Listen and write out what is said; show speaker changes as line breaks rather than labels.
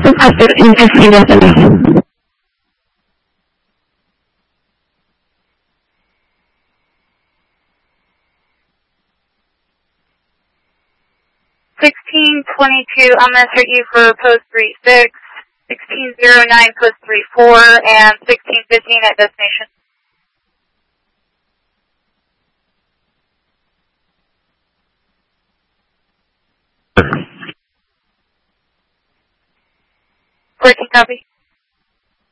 After in SLA.
1622, I'm going to start you for post 36, 1609 post 34, and 1615 at destination. Copy.